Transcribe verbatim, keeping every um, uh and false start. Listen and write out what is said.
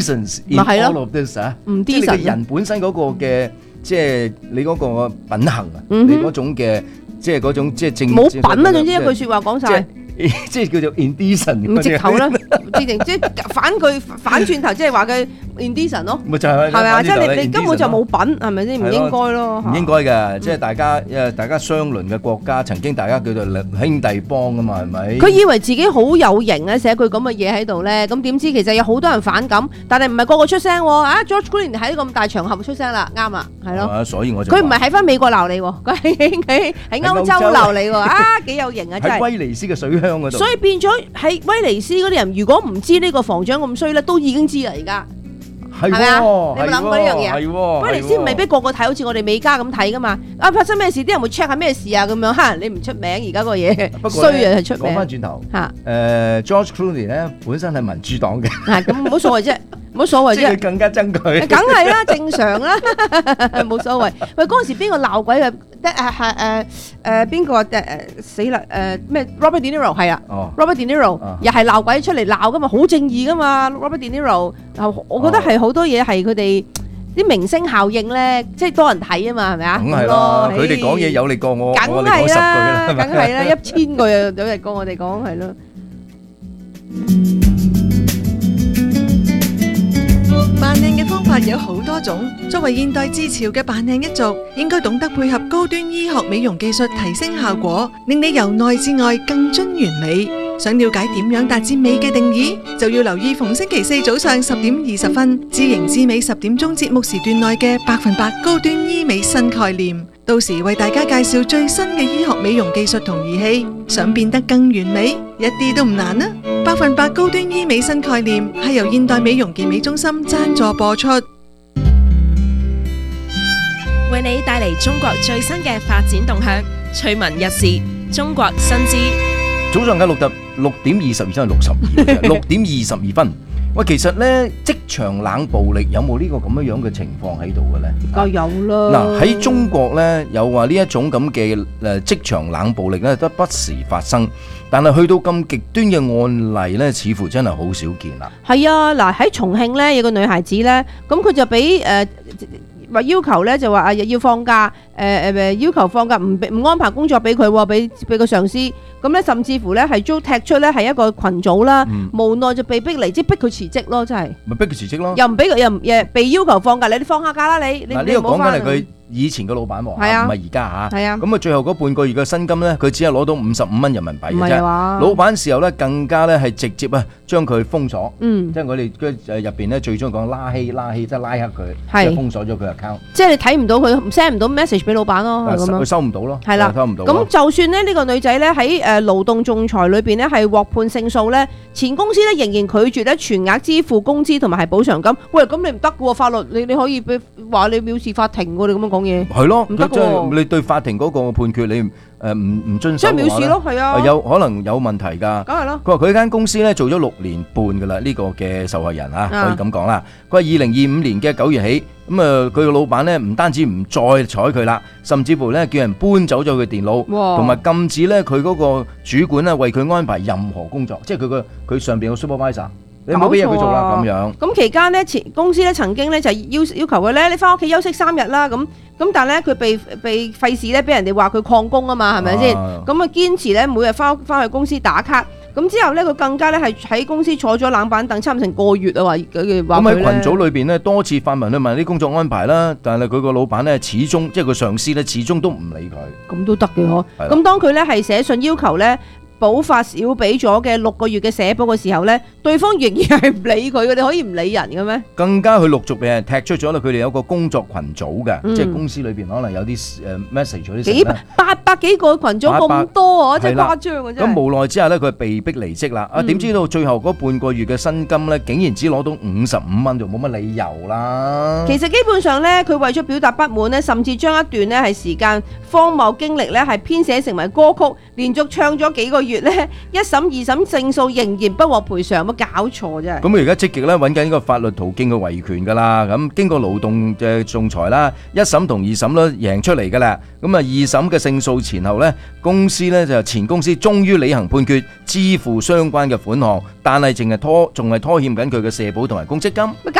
in all of this 啊， 唔即係你 decent 嘅人本身嗰個嘅，即係你嗰個品行啊， 嗯哼你嗰種嘅，即係嗰種即係正冇品啊！總之一句説話講晒。 即係叫做 indecent 唔直頭啦，直情即係反句反轉頭，即係話佢 indecent 咯， 咪就係係咪啊？即係你你根本就冇 indecent 品，係咪先？唔應該咯， 唔應該嘅，即係大家誒大家相鄰嘅國家，曾經大家叫做兄弟幫啊嘛，係咪？ 佢以為自己好有型咧，寫句咁嘅嘢喺度咧，咁點知其實有好多人反感，但係唔係個個出聲喎。啊 George Clooney 喺咁大場合出聲啦，啱啦，係咯。 所以我就佢唔係喺翻美國鬧你喎，佢喺喺喺歐洲鬧你喎，啊幾有型啊真係。 喺威尼斯嘅水鄉嗰度。 所以變咗喺威尼斯嗰啲人，如果唔知呢個防長咁衰咧，都已經知啦而家。 係咪啊？你有冇諗過呢樣嘢啊？ 係喎， 威尼斯未必個個睇，好似我哋美加咁睇噶嘛。啊發生咩事，啲人會 check 下咩事啊咁樣。嚇你唔出名，而家個嘢衰啊係出名。 講翻轉頭嚇， 誒 George Clooney 咧本身係民主黨嘅。 係咁冇所謂啫，冇所謂啫。 即係佢更加憎佢。 梗係啦，正常啦，冇所謂。喂，嗰陣時邊個鬧鬼嘅？誒係誒誒邊個誒誒死啦誒咩 Robert De Niro 係啊，Robert De Niro 又係鬧鬼出嚟鬧噶嘛，好正義噶嘛 Robert De Niro。我覺得係好多嘢係佢哋啲明星效應咧，即係多人睇啊嘛，係咪啊？ 梗係啦，佢哋講嘢有力過我，我哋講十句啦， 梗係啦，一千句啊有力過我哋講係咯。 扮靚嘅方法有好多種，作為現代至潮嘅扮靚一族，應該懂得配合高端醫學美容技術提升效果，令你由內至外更臻完美。想了解點樣達至美嘅定義，就要留意逢星期四早上十點二十分，知型知美十點鐘節目時段內嘅百分百高端醫美新概念。到時為大家介紹最新嘅醫學美容技術同儀器，想變得更完美，一啲都唔難啊！百分百高端醫美新概念係由現代美容健美中心贊助播出， 為你帶嚟中國最新嘅發展動向，趣聞日事，中國新知。 早上嘅六特六點二十二分係六十二，六點二十二分。喂，其實咧職場冷暴力有冇呢個咁樣樣嘅情況喺度嘅咧？ 梗有啦。 嗱喺中國咧，有話呢一種咁嘅誒職場冷暴力咧，都不時發生，但係去到咁極端嘅案例咧，似乎真係好少見啦。 係啊，嗱喺重慶咧有個女孩子咧，咁佢就俾誒話要求咧，就話啊要放假，誒誒要求放假，唔唔安排工作俾佢喎，俾俾個上司。咁咧，甚至乎咧係遭踢出咧係一個群組啦，嗯、無奈就被逼離職，逼佢辭職咯，真係。咪逼佢辭職咯？又唔俾佢，又又被要求放假，你你放下假啦，你你你唔好翻。嗱，呢個講緊係佢以前嘅老闆喎，唔係而家嚇。係啊。咁啊，最後嗰半個月嘅薪金咧，佢只係攞到五十五蚊人民幣嘅啫。老闆事後咧更加咧係直接啊將佢封鎖。嗯。即係我哋嘅誒入邊咧最中意講拉稀拉稀，即係拉黑佢，即係封鎖咗佢 account。即係你睇唔到佢 send 唔到 message 俾老闆咯，係咁樣。佢收唔到咯。係啦，收唔到。咁就算咧呢個女仔咧喺誒勞動仲裁裏邊咧係獲判勝訴咧，前公司咧仍然拒絕咧全額支付工資同埋係補償金。喂，咁你唔得嘅喎，法律你你可以俾話你藐視法庭喎，你咁樣講嘢。係咯，唔得喎。你對法庭嗰個判決你誒唔唔遵守嘅話咧，即係藐視咯，係啊，有可能有問題㗎。梗係咯。佢話佢間公司咧做咗六年半㗎啦，呢個嘅受害人啊，可以咁講啦。佢話二零二五年嘅九月起。咁啊，佢個老闆咧唔單止唔再睬佢啦，甚至乎咧叫人搬走咗佢電腦，同埋禁止咧佢嗰個主管咧為佢安排任何工作，即係佢個佢上邊個 supervisor，你唔好俾嘢佢做啦咁樣。咁期間咧，前公司咧曾經咧就要要求佢咧，你翻屋企休息三日啦，咁咁但係咧佢被被費事咧俾人哋話佢曠工啊嘛，係咪先？咁啊堅持咧每日翻翻去公司打卡。咁之後咧，佢更加咧係喺公司坐咗冷板凳差唔多成個月啊！話佢話咁喺群組裏邊咧多次發文去問啲工作安排啦，但係佢個老闆咧始終即係個上司咧始終都唔理佢。咁都得嘅嗬。咁的當佢咧係寫信要求咧補發少俾咗嘅六個月嘅社保嘅時候咧，對方仍然係唔理佢嘅，你可以唔理人嘅咩？更加佢陸續俾人踢出咗啦，佢哋有個工作群組嘅，嗯、即係公司裏邊可能有啲誒 message 嗰啲幾八百幾個群組咁多啊，真係誇張啊！真係。咁無奈之下咧，佢被逼離職啦。啊，點知道最後嗰半個月嘅薪金咧，竟然只攞到五十五蚊，就冇乜理由啦。其實基本上咧，佢為咗表達不滿咧，甚至將一段咧係時間荒謬經歷咧係編寫成為歌曲，連續唱咗幾個月。 月咧，一審二審勝訴仍然不獲賠償，有冇搞錯啫？ 咁佢而家積極咧揾緊呢個法律途徑去維權噶啦。咁經過勞動嘅仲裁啦，一審同二審都贏出嚟噶啦。咁啊，二審嘅勝訴前後咧，公司咧就前公司終於履行判決，支付相關嘅款項，但係淨係拖，仲係拖欠緊佢嘅社保同埋公積金。